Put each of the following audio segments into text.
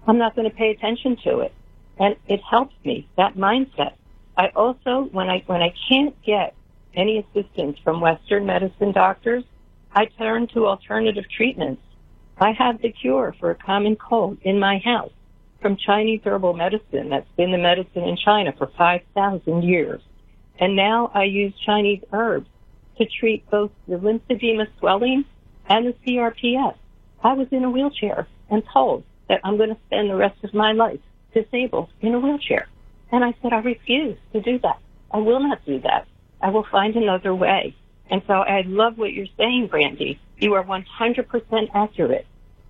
I'm not going to pay attention to it. And it helps me, that mindset. I also, when I can't get any assistance from Western medicine doctors, I turn to alternative treatments. I have the cure for a common cold in my house from Chinese herbal medicine that's been the medicine in China for 5,000 years. And now I use Chinese herbs to treat both the lymphedema swelling and the CRPS. I was in a wheelchair and told that I'm going to spend the rest of my life disabled in a wheelchair. And I said, I refuse to do that. I will not do that. I will find another way. And so I love what you're saying, Brandy. You are 100% accurate.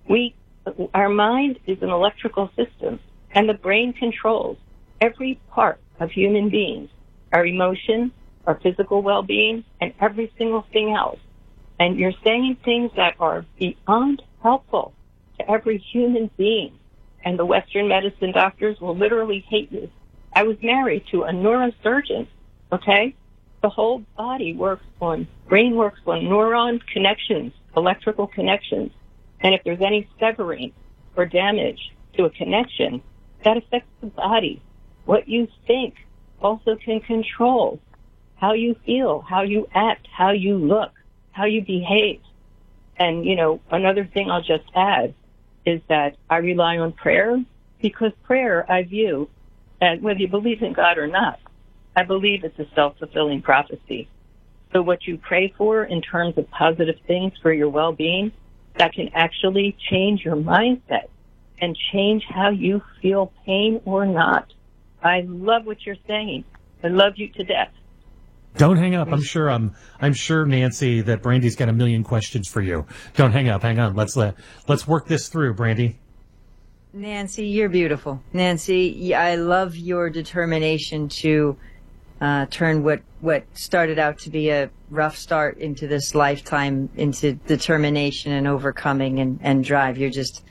Our mind is an electrical system, and the brain controls every part of human beings, our emotions, our physical well-being, and every single thing else. And you're saying things that are beyond helpful to every human being. And the Western medicine doctors will literally hate you. I was married to a neurosurgeon, okay? The whole body brain works on neuron connections, electrical connections. And if there's any severing or damage to a connection, that affects the body. What you think also can control how you feel, how you act, how you look, how you behave. And, another thing I'll just add is that I rely on prayer, because prayer I view, and whether you believe in God or not, I believe it's a self-fulfilling prophecy. So what you pray for in terms of positive things for your well-being, that can actually change your mindset and change how you feel pain or not. I love what you're saying. I love you to death. Don't hang up. I'm sure, Nancy, that Brandy's got a million questions for you. Don't hang up. Hang on. Let's work this through, Brandy. Nancy, you're beautiful. Nancy, I love your determination to turn what started out to be a rough start into this lifetime into determination and overcoming and drive. You're just,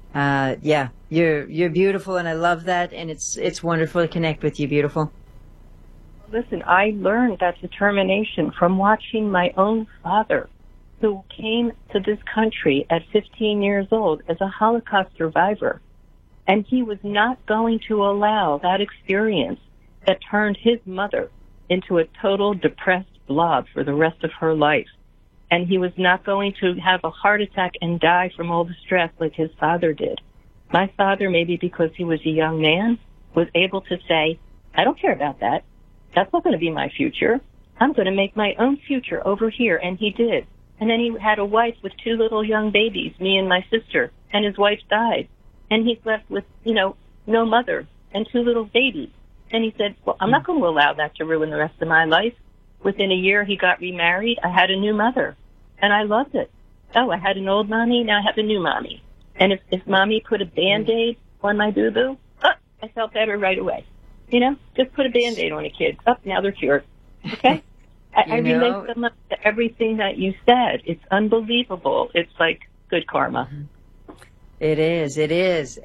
you're beautiful, and I love that, and it's wonderful to connect with you, beautiful. Listen, I learned that determination from watching my own father, who came to this country at 15 years old as a Holocaust survivor. And he was not going to allow that experience that turned his mother into a total depressed blob for the rest of her life. And he was not going to have a heart attack and die from all the stress like his father did. My father, maybe because he was a young man, was able to say, I don't care about that. That's not going to be my future. I'm going to make my own future over here. And he did. And then he had a wife with 2 little young babies, me and my sister, and his wife died. And he's left with, no mother and 2 little babies. And he said, well, I'm not going to allow that to ruin the rest of my life. Within a year, he got remarried. I had a new mother, and I loved it. Oh, I had an old mommy, now I have a new mommy. And if mommy put a Band-Aid on my boo-boo, I felt better right away. Just put a Band-Aid on a kid. Now they're cured. Okay? I relate so much to everything that you said. It's unbelievable. It's like good karma. It is.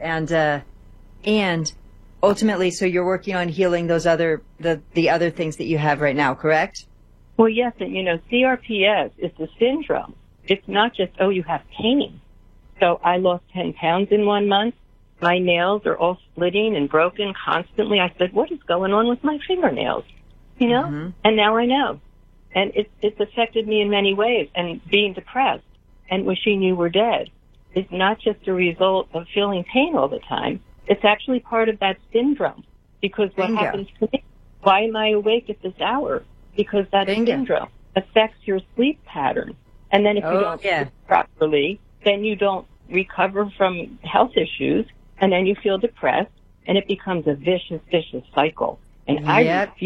And ultimately, so you're working on healing those the other things that you have right now, correct? Well, yes, and CRPS is a syndrome. It's not just, you have pain. So I lost 10 pounds in 1 month. My nails are all splitting and broken constantly. I said, what is going on with my fingernails? And now I know. And it's affected me in many ways. And being depressed and wishing you were dead is not just a result of feeling pain all the time. It's actually part of that syndrome. Because what happens to me, why am I awake at this hour? Because that syndrome affects your sleep pattern. And then if you don't sleep properly, then you don't recover from health issues, and then you feel depressed, and it becomes a vicious, vicious cycle. And I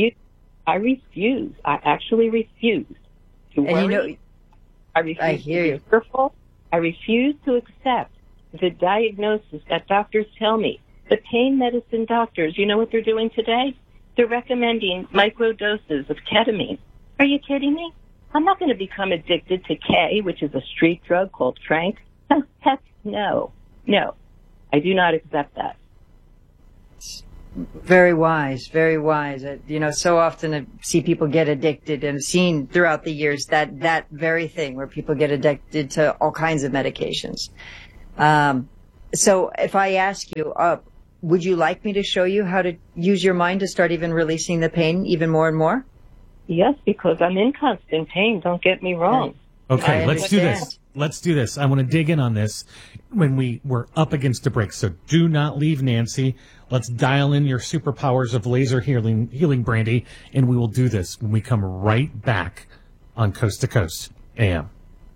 actually refuse to worry. I refuse to be fearful. I refuse to accept the diagnosis that doctors tell me. The pain medicine doctors, you know what they're doing today? They're recommending micro doses of ketamine. Are you kidding me? I'm not going to become addicted to K, which is a street drug called Trank. Heck no. I do not accept that. Very wise, very wise. So often I see people get addicted, and seen throughout the years that very thing where people get addicted to all kinds of medications. So if I ask you, would you like me to show you how to use your mind to start even releasing the pain even more and more? Yes, because I'm in constant pain. Don't get me wrong. Okay, let's do this. Let's do this. I want to dig in on this when we're up against a break. So do not leave, Nancy. Let's dial in your superpowers of laser healing, Brandy, and we will do this when we come right back on Coast to Coast AM.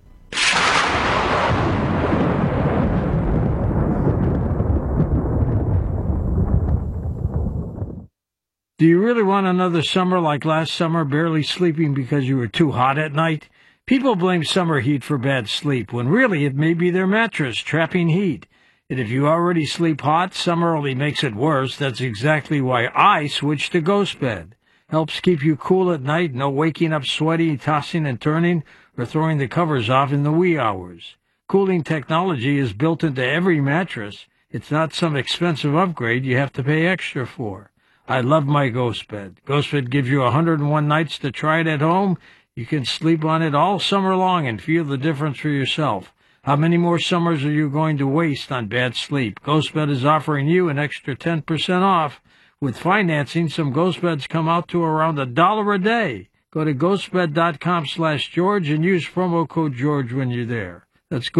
Do you really want another summer like last summer, barely sleeping because you were too hot at night? People blame summer heat for bad sleep, when really it may be their mattress trapping heat. And if you already sleep hot, summer only makes it worse. That's exactly why I switched to Ghost Bed. Helps keep you cool at night, no waking up sweaty, tossing and turning, or throwing the covers off in the wee hours. Cooling technology is built into every mattress. It's not some expensive upgrade you have to pay extra for. I love my Ghost Bed. Ghost Bed gives you 101 nights to try it at home. You can sleep on it all summer long and feel the difference for yourself. How many more summers are you going to waste on bad sleep? Ghost Bed is offering you an extra 10% off. With financing, some Ghost Beds come out to around $1 a day. Go to ghostbed.com/George and use promo code George when you're there. That's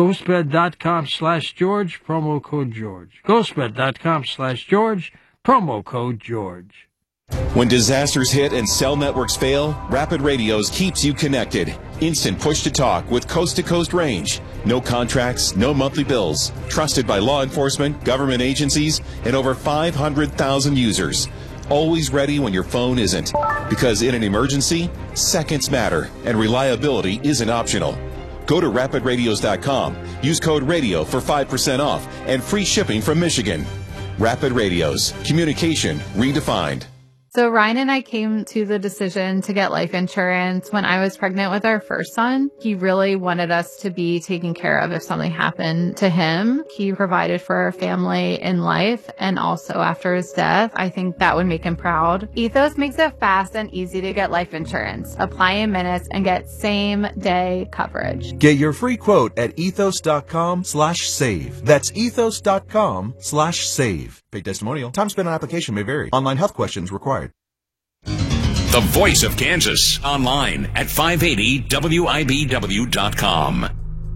ghostbed.com/George, promo code George. ghostbed.com/George. Promo code George. When disasters hit and cell networks fail, Rapid Radios keeps you connected. Instant push-to-talk with coast-to-coast range. No contracts, no monthly bills. Trusted by law enforcement, government agencies, and over 500,000 users. Always ready when your phone isn't. Because in an emergency, seconds matter, and reliability isn't optional. Go to rapidradios.com. Use code RADIO for 5% off and free shipping from Michigan. Rapid Radios. Communication redefined. So Ryan and I came to the decision to get life insurance when I was pregnant with our first son. He really wanted us to be taken care of if something happened to him. He provided for our family in life and also after his death. I think that would make him proud. Ethos makes it fast and easy to get life insurance. Apply in minutes and get same-day coverage. Get your free quote at ethos.com/save. That's ethos.com/save. Paid testimonial. Time spent on application may vary. Online health questions required. The Voice of Kansas. Online at 580WIBW.com.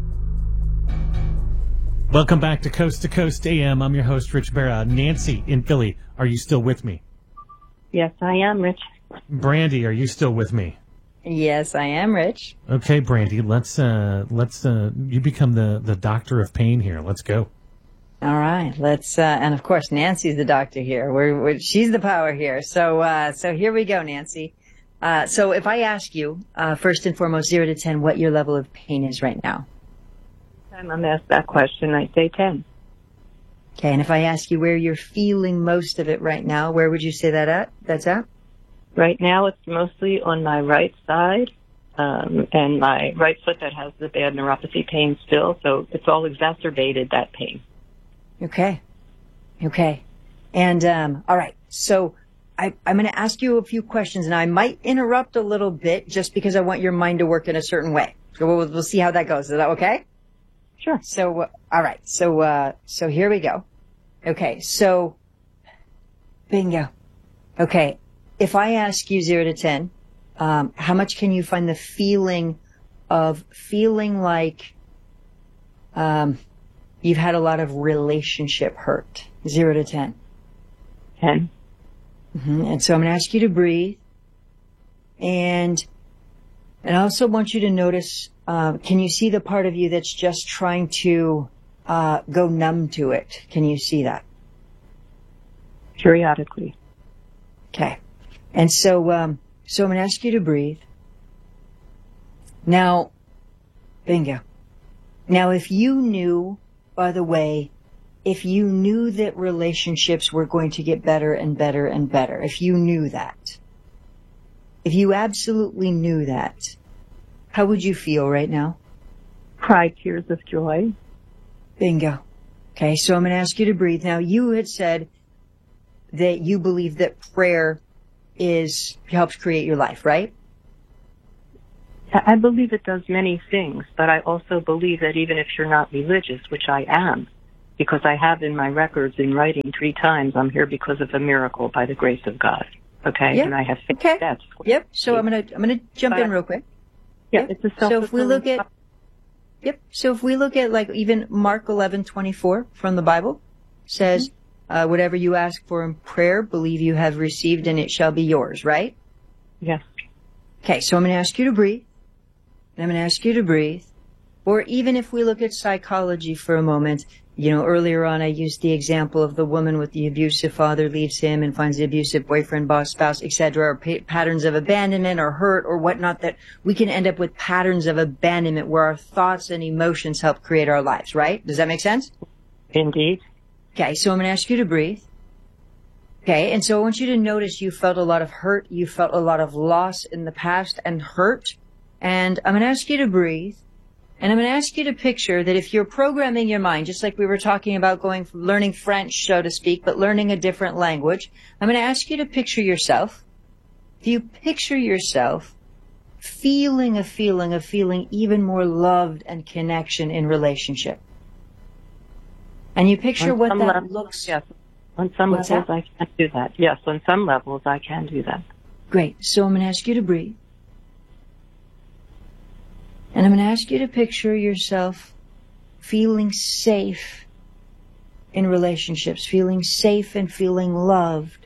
Welcome back to Coast AM. I'm your host, Rich Barra. Nancy in Philly, are you still with me? Yes, I am, Rich. Brandy, are you still with me? Yes, I am, Rich. Okay, Brandy, let's you become the doctor of pain here. Let's go. All right, let's and of course Nancy's the doctor here. She's the power here. So here we go, Nancy. So if I ask you first and foremost, 0 to 10, what your level of pain is right now? I'm asked that question. I say 10. Okay, and if I ask you where you're feeling most of it right now, where would you say that's at? Right now, it's mostly on my right side, and my right foot that has the bad neuropathy pain still. So it's all exacerbated, that pain. Okay. And, all right. So I'm going to ask you a few questions and I might interrupt a little bit just because I want your mind to work in a certain way. So we'll see how that goes. Is that okay? Sure. So, all right. So here we go. Okay. So bingo. Okay. If I ask you 0 to 10, how much can you find the feeling of feeling like, you've had a lot of relationship hurt? 0 to 10. 10. And so I'm going to ask you to breathe. And I also want you to notice, can you see the part of you that's just trying to go numb to it? Can you see that? Periodically. Okay. And so I'm going to ask you to breathe. Now, bingo. Now, if you knew, by the way, if you knew that relationships were going to get better and better and better, if you knew that, if you absolutely knew that, how would you feel right now? Cry tears of joy. Bingo. Okay, so I'm going to ask you to breathe. Now, you had said that you believe that prayer helps create your life, right? I believe it does many things, but I also believe that even if you're not religious, which I am, because I have in my records in writing 3 times, I'm here because of a miracle by the grace of God. Okay? Yep. And I have 6 Okay. steps. Yep. So I'm gonna jump in real quick. Yeah, Yep. it's a So if we look self-fulfilling at, yep. So if we look at like even Mark 11:24 from the Bible says, whatever you ask for in prayer, believe you have received and it shall be yours, right? Yes. Okay. So I'm going to ask you to breathe. I'm going to ask you to breathe. Or even if we look at psychology for a moment, you know, earlier on I used the example of the woman with the abusive father leaves him and finds the abusive boyfriend, boss, spouse, etc., or patterns of abandonment or hurt or whatnot, that we can end up with patterns of abandonment where our thoughts and emotions help create our lives, right? Does that make sense? Indeed. Okay, so I'm going to ask you to breathe. Okay, and so I want you to notice you felt a lot of hurt, you felt a lot of loss in the past and hurt, and I'm going to ask you to breathe. And I'm going to ask you to picture that if you're programming your mind, just like we were talking about going from learning French, so to speak, but learning a different language, I'm going to ask you to picture yourself. Do you picture yourself feeling a feeling even more loved and connection in relationship? And you picture what that looks like. Yes. On some levels, I can do that. Yes, on some levels, I can do that. Great. So I'm going to ask you to breathe. And I'm going to ask you to picture yourself feeling safe in relationships, feeling safe and feeling loved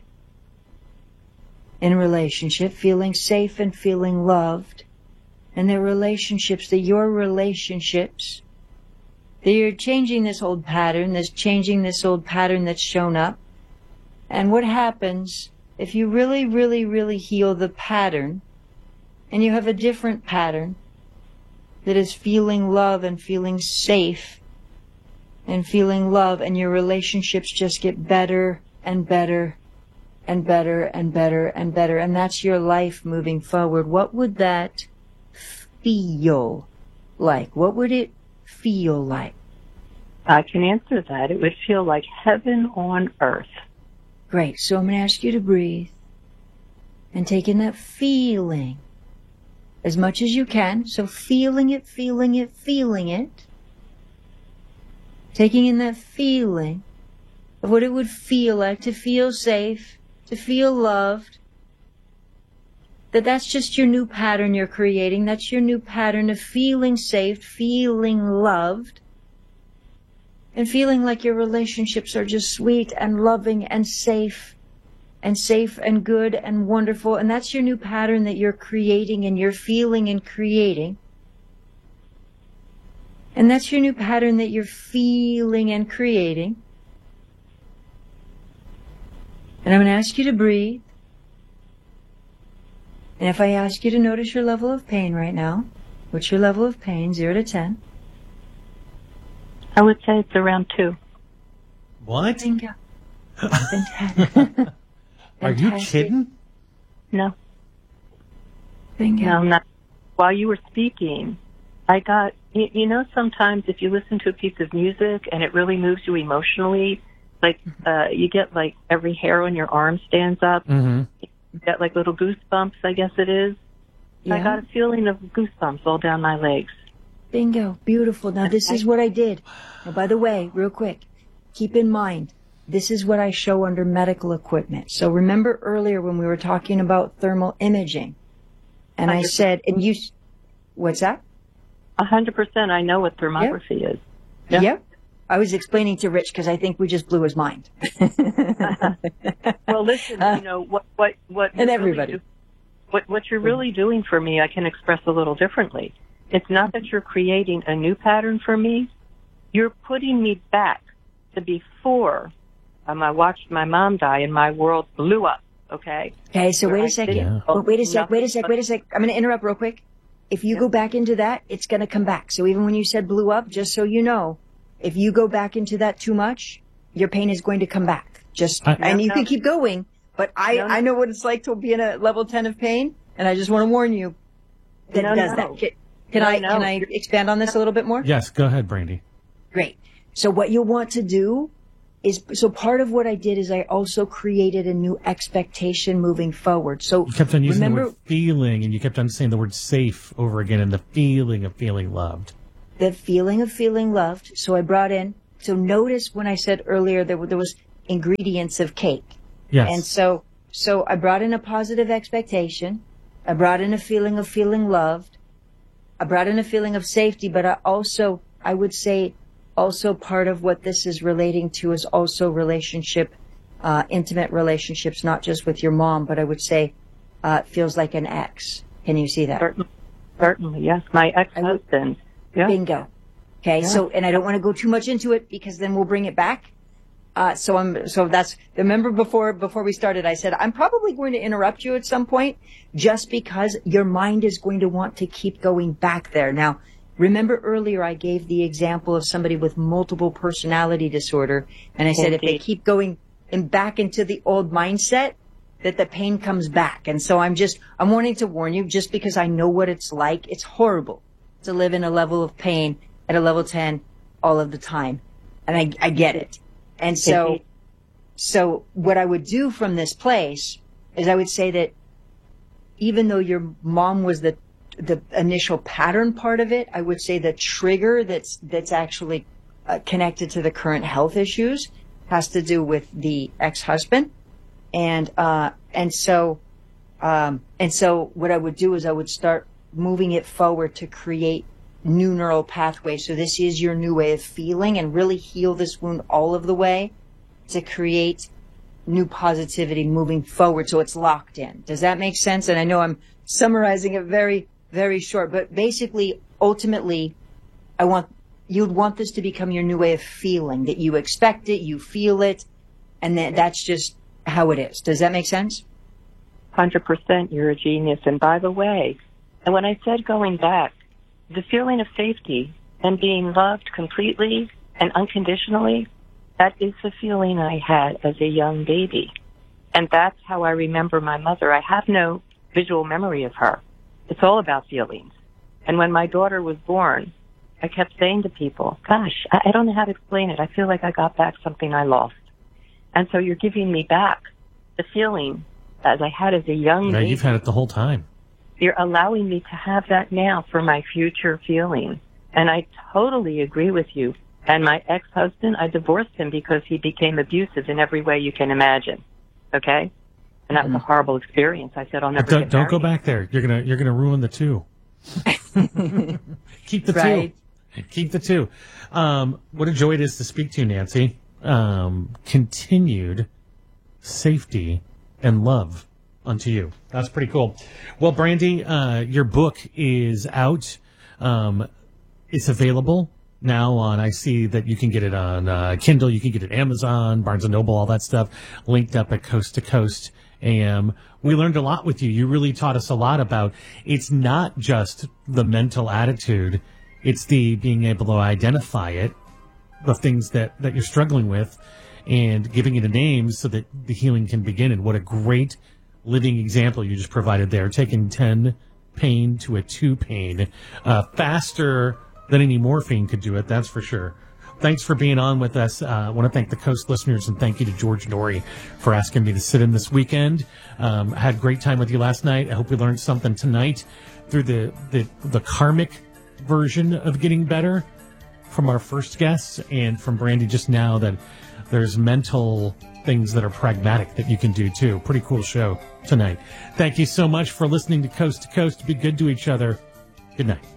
in relationship, feeling safe and feeling loved. And the relationships, that your relationships, that you're changing this old pattern, that's shown up. And what happens if you really heal the pattern and you have a different pattern that is feeling love and feeling safe and feeling love, and your relationships just get better and better and better and better and better, and that's your life moving forward. What would that feel like? What would it feel like? I can answer that. It would feel like heaven on earth. Great. So I'm going to ask you to breathe and take in that feeling as much as you can. So feeling it. Taking in that feeling of what it would feel like to feel safe, to feel loved. That's just your new pattern you're creating. That's your new pattern of feeling safe, feeling loved, and feeling like your relationships are just sweet and loving and safe and good and wonderful. And that's your new pattern that you're creating and you're feeling and creating. And that's your new pattern that you're feeling and creating. And I'm going to ask you to breathe. And if I ask you to notice your level of pain right now, what's your level of pain, 0 to 10? I would say it's around 2. What? Bingo. Fantastic. Are you kidding? No. Bingo. No, not. While you were speaking, I got, you know, sometimes if you listen to a piece of music and it really moves you emotionally, like, you get like every hair on your arm stands up. Mm-hmm. You get like little goosebumps, I guess it is. Yeah. I got a feeling of goosebumps all down my legs. Bingo. Beautiful. Now, this is what I did. Now, by the way, real quick, keep in mind, this is what I show under medical equipment. So remember earlier when we were talking about thermal imaging, and I said, and you, what's that? 100%. I know what thermography is. Yeah. Yep. I was explaining to Rich because I think we just blew his mind. Well, listen, you know, what and everybody. Really what you're really doing for me, I can express a little differently. It's not that you're creating a new pattern for me. You're putting me back to before I watched my mom die and my world blew up, okay? Okay, so wait a second. Yeah. Wait a sec. I'm going to interrupt real quick. If you go back into that, it's going to come back. So even when you said blew up, just so you know, if you go back into that too much, your pain is going to come back. And you can keep going, but I know what it's like to be in a level 10 of pain, and I just want to warn you that it does that. Can I expand on this a little bit more? Yes, go ahead, Brandy. Great. So what you'll want to do is, so part of what I did is I also created a new expectation moving forward. So you kept on using the word feeling, and you kept on saying the word safe over again, and the feeling of feeling loved. The feeling of feeling loved. So I brought in notice when I said earlier there was ingredients of cake. Yes. And so I brought in a positive expectation. I brought in a feeling of feeling loved. I brought in a feeling of safety, but I would say also part of what this is relating to is also intimate relationships, not just with your mom, but I would say it feels like an ex. Can you see that? Certainly, yes. My ex-husband. Yeah. Bingo. Okay, Yeah. so, and I don't want to go too much into it because then we'll bring it back. Remember before we started, I said, I'm probably going to interrupt you at some point just because your mind is going to want to keep going back there. Now, remember earlier I gave the example of somebody with multiple personality disorder, and I said if they keep going back into the old mindset, that the pain comes back. And so I'm wanting to warn you, just because I know what it's like. It's horrible to live in a level of pain at a level 10 all of the time. And I get it. And so what I would do from this place is I would say that even though your mom was the initial pattern part of it, I would say the trigger that's actually connected to the current health issues has to do with the ex-husband. And so what I would do is I would start moving it forward to create new neural pathways. So this is your new way of feeling, and really heal this wound all of the way to create new positivity moving forward. So it's locked in. Does that make sense? And I know I'm summarizing it very, very short, but basically, ultimately, you'd want this to become your new way of feeling, that you expect it, you feel it, and that's just how it is. Does that make sense? 100%. You're a genius. And by the way, and when I said going back, the feeling of safety and being loved completely and unconditionally, that is the feeling I had as a young baby. And that's how I remember my mother. I have no visual memory of her. It's all about feelings. And when my daughter was born, I kept saying to people, gosh, I don't know how to explain it. I feel like I got back something I lost. And so you're giving me back the feeling as I had as a young baby. You've had it the whole time. You're allowing me to have that now for my future feelings. And I totally agree with you. And my ex-husband, I divorced him because he became abusive in every way you can imagine. Okay? And that was a horrible experience. I said, I'll never get married. Don't go back there. You're gonna ruin the two. Keep the two. Keep the two. What a joy it is to speak to you, Nancy. Continued safety and love unto you. That's pretty cool. Well, Brandy, your book is out. It's available now on, I see that you can get it on Kindle, you can get it at Amazon, Barnes & Noble, all that stuff, linked up at Coast to Coast AM. We learned a lot with you. You really taught us a lot about, it's not just the mental attitude, it's the being able to identify it, the things that you're struggling with, and giving it a name so that the healing can begin. And what a great living example you just provided there, taking 10 pain to a 2 pain, faster than any morphine could do it, that's for sure. Thanks for being on with us. I want to thank the Coast listeners, and thank you to George Norrie for asking me to sit in this weekend. I had a great time with you last night. I hope we learned something tonight through the karmic version of getting better from our first guests, and from Brandy just now, that there's mental things that are pragmatic that you can do too. Pretty cool show tonight. Thank you so much for listening to Coast. Be good to each other. Good night.